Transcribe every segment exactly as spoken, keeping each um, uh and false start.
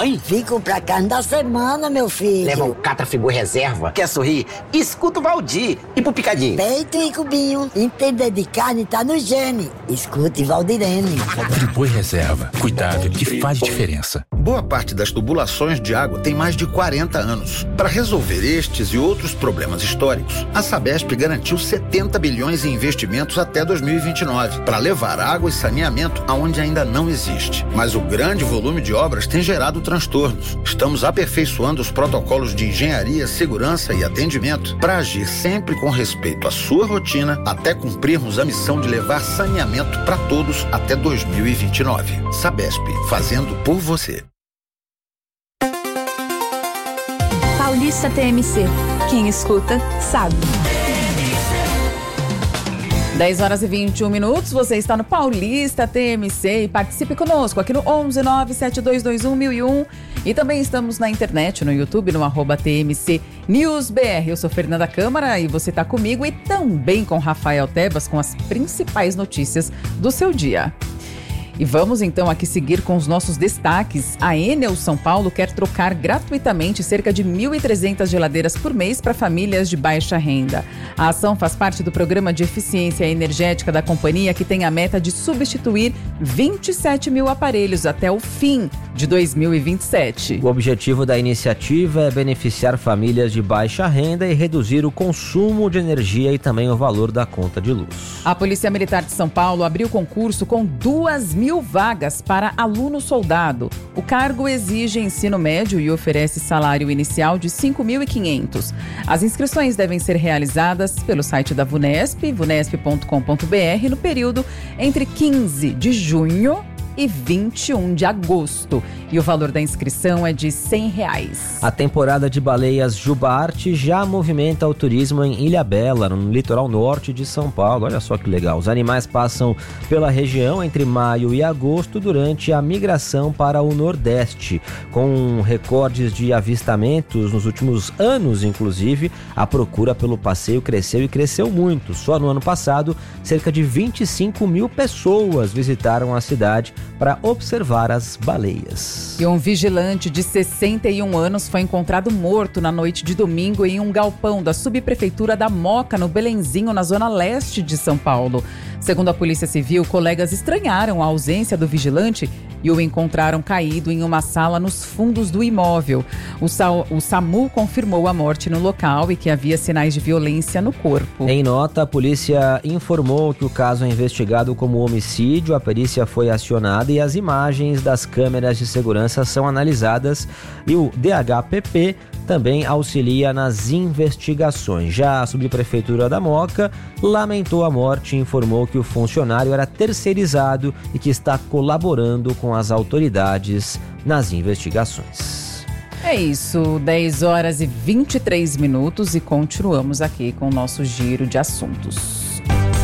mãe? Fico pra carne da semana, meu filho. Leva um Catrafigu reserva. Quer sorrir? Escuta o Valdir. E pro picadinho? Peito e cubinho. Entender de carne tá no gene. Escute Valdirene. Friboi reserva. Cuidado que faz diferença. Boa parte das tubulações de água tem mais de quarenta anos. Para resolver estes e outros problemas históricos, a Sabesp garantiu setenta bilhões em investimentos até dois mil e vinte e nove, para levar água e saneamento aonde ainda não existe. Mas o grande volume de obras tem gerado transtornos. Estamos aperfeiçoando os protocolos de engenharia, segurança e atendimento para agir sempre com respeito à sua rotina até cumprirmos a missão de levar saneamento para todos até dois mil e vinte e nove. Sabesp, fazendo por você. Paulista T M C. Quem escuta, sabe. dez horas e vinte e um minutos, você está no Paulista T M C e participe conosco aqui no onze nove sete dois dois um mil e um e também estamos na internet, no YouTube, no arroba T M C News B R. Eu sou Fernanda Câmara e você está comigo e também com Rafael Tebas com as principais notícias do seu dia. E vamos então aqui seguir com os nossos destaques. A Enel São Paulo quer trocar gratuitamente cerca de mil e trezentas geladeiras por mês para famílias de baixa renda. A ação faz parte do programa de eficiência energética da companhia, que tem a meta de substituir vinte e sete mil aparelhos até o fim de dois mil e vinte e sete. O objetivo da iniciativa é beneficiar famílias de baixa renda e reduzir o consumo de energia e também o valor da conta de luz. A Polícia Militar de São Paulo abriu concurso com duas mil vagas para aluno soldado. O cargo exige ensino médio e oferece salário inicial de cinco mil e quinhentos reais. As inscrições devem ser realizadas pelo site da Vunesp, vunesp ponto com ponto b r, no período entre quinze de junho e vinte e um de agosto. E o valor da inscrição é de cem reais. A temporada de baleias Jubarte já movimenta o turismo em Ilhabela, no litoral norte de São Paulo. Olha só que legal. Os animais passam pela região entre maio e agosto durante a migração para o Nordeste. Com recordes de avistamentos nos últimos anos, inclusive, a procura pelo passeio cresceu e cresceu muito. Só no ano passado, cerca de vinte e cinco mil pessoas visitaram a cidade para observar as baleias. E um vigilante de sessenta e um anos foi encontrado morto na noite de domingo em um galpão da subprefeitura da Moca, no Belenzinho, na zona leste de São Paulo. Segundo a Polícia Civil, colegas estranharam a ausência do vigilante e o encontraram caído em uma sala nos fundos do imóvel. O, Sa- o SAMU confirmou a morte no local e que havia sinais de violência no corpo. Em nota, a polícia informou que o caso é investigado como homicídio, a perícia foi acionada e as imagens das câmeras de segurança são analisadas e o D H P P também auxilia nas investigações. Já a subprefeitura da Moca lamentou a morte e informou que o funcionário era terceirizado e que está colaborando com as autoridades nas investigações. É isso, dez horas e vinte e três minutos e continuamos aqui com o nosso giro de assuntos.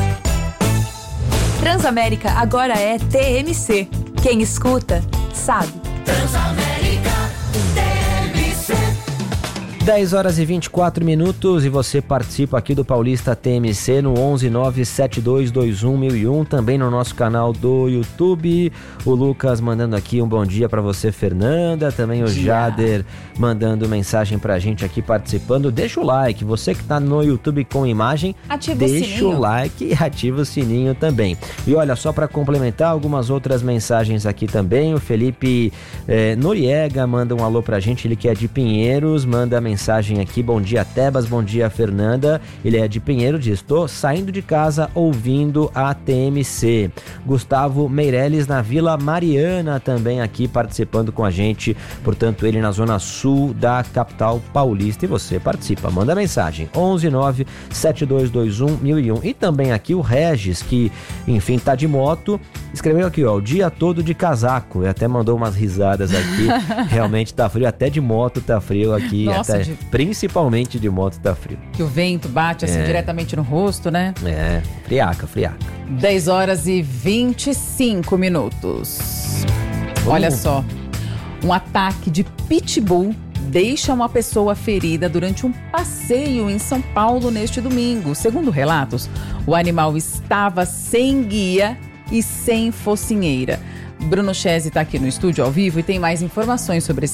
Transamérica agora é T M C. Quem escuta, sabe. Transamérica T M C. dez horas e vinte e quatro minutos e você participa aqui do Paulista T M C no onze nove sete dois dois um mil e um, também no nosso canal do YouTube. O Lucas mandando aqui um bom dia pra você, Fernanda, também o Jader mandando mensagem pra gente aqui participando. Deixa o like, você que tá no YouTube com imagem, ativa deixa o, o like e ativa o sininho também. E olha, só pra complementar algumas outras mensagens aqui também, o Felipe eh, Noriega manda um alô pra gente, ele que é de Pinheiros, manda mensagem Mensagem aqui, bom dia Tebas, bom dia Fernanda, ele é de Pinheiro, diz, estou saindo de casa ouvindo a T M C. Gustavo Meirelles na Vila Mariana também aqui participando com a gente, portanto ele na zona sul da capital paulista. E você participa, manda mensagem, onze nove sete dois dois um mil e um. E também aqui o Regis, que enfim tá de moto, escreveu aqui, ó, o dia todo de casaco, e até mandou umas risadas aqui, realmente tá frio, até de moto tá frio aqui. Nossa, até de... principalmente de moto tá frio. Que o vento bate assim é. diretamente no rosto, né? É, friaca, friaca. dez horas e vinte e cinco minutos. Olha só, um ataque de pitbull deixa uma pessoa ferida durante um passeio em São Paulo neste domingo. Segundo relatos, o animal estava sem guia e sem focinheira. Bruno Chese está aqui no estúdio ao vivo e tem mais informações sobre esse